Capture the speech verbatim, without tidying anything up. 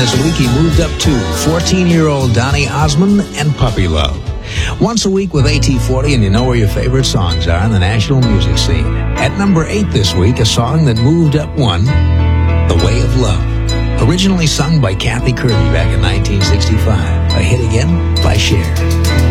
this week, he moved up to fourteen-year-old Donny Osmond and Puppy Love. Once a week with A T forty, and you know where your favorite songs are in the national music scene. At number eight this week, a song that moved up one, The Way of Love. Originally sung by Kathy Kirby back in nineteen sixty-five. A hit again by Cher.